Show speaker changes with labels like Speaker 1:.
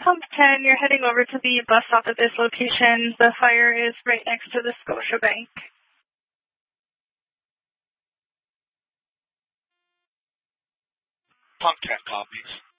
Speaker 1: Pump 10, you're heading over to the bus stop at this location. The fire is right next to the Scotiabank.
Speaker 2: Pump 10 copies.